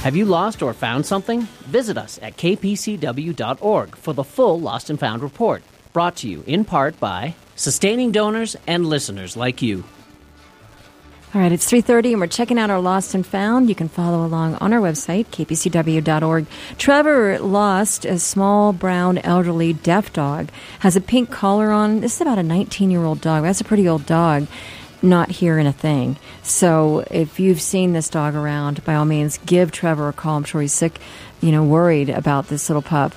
Have you lost or found something? Visit us at kpcw.org for the full Lost and Found report, brought to you in part by sustaining donors and listeners like you. All right, it's 3:30 and we're checking out our Lost and Found. You can follow along on our website, kpcw.org. Trevor lost a small, brown, elderly, deaf dog. Has a pink collar on. This is about a 19-year-old dog. That's a pretty old dog. Not hearing a thing. So if you've seen this dog around, by all means, give Trevor a call. I'm sure he's sick, worried about this little pup.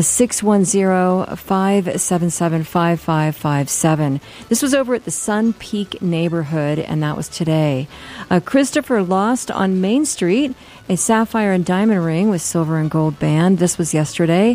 610-577-5557. This was over at the Sun Peak neighborhood, and that was today. Christopher lost on Main Street a sapphire and diamond ring with silver and gold band. This was yesterday.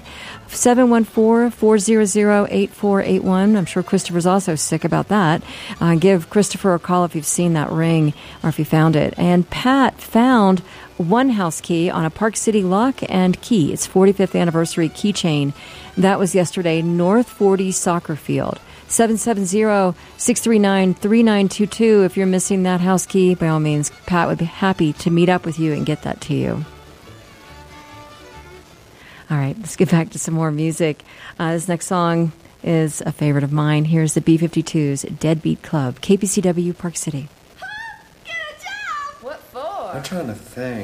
714-400-8481. I'm sure Christopher's also sick about that. Give Christopher a call if you've seen that ring or if you found it. And Pat found one house key on a Park City lock and key. It's 45th anniversary keychain. That was yesterday, North 40 Soccer Field. 770-639-3922. If you're missing that house key, by all means, Pat would be happy to meet up with you and get that to you. All right, let's get back to some more music. This next song is a favorite of mine. Here's the B-52's Deadbeat Club, KPCW, Park City. Get a job! What for? I'm trying to think.